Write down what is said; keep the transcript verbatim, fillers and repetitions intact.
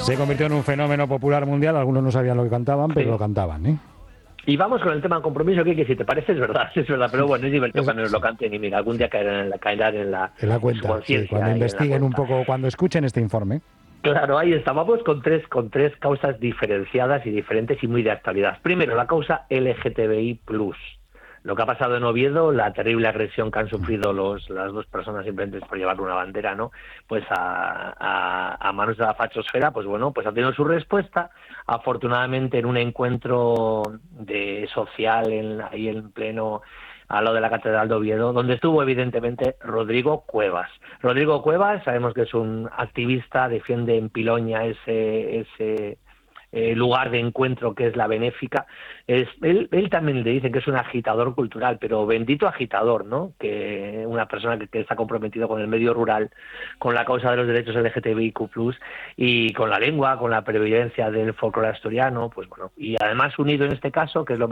Se convirtió en un fenómeno popular mundial, algunos no sabían lo que cantaban, pero sí lo cantaban, ¿eh? Y vamos con el tema compromiso, que, que si te parece es verdad, es verdad, pero bueno, es divertido es, cuando nos lo sí. canten y mira, algún día caerán en la, caerán en la, en la cuenta, en su sí, cuando investiguen un poco, cuando escuchen este informe. Claro, ahí está. Vamos con tres, con tres causas diferenciadas y diferentes y muy de actualidad. Primero, la causa L G T B I plus. Lo que ha pasado en Oviedo, la terrible agresión que han sufrido los, las dos personas simplemente por llevar una bandera, ¿no? Pues a, a, a manos de la fachosfera, pues bueno, pues ha tenido su respuesta. Afortunadamente, en un encuentro de social en, ahí en pleno a lo de la Catedral de Oviedo, donde estuvo evidentemente Rodrigo Cuevas. Rodrigo Cuevas, sabemos que es un activista, defiende en Piloña ese ese eh, lugar de encuentro que es la Benéfica. Es, él, él también le dicen que es un agitador cultural, pero bendito agitador, ¿no? Que una persona que, que está comprometido con el medio rural, con la causa de los derechos L G T B I Q plus, y con la lengua, con la pervivencia del folclore asturiano, pues bueno, y además unido en este caso, que es lo